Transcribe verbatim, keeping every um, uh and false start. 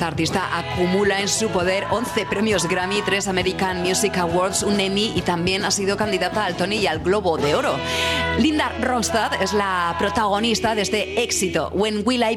artista acumula en su poder once premios Grammy, tres American Music Awards, un Emmy y también ha sido candidata al Tony y al Globo de Oro. Linda Ronstadt es la protagonista de este éxito, When Will I